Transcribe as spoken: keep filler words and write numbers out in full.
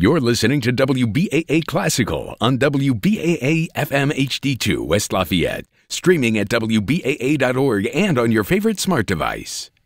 You're listening to W B A A Classical on W B A A F M H D two West Lafayette, streaming at W B A A dot org and on your favorite smart device.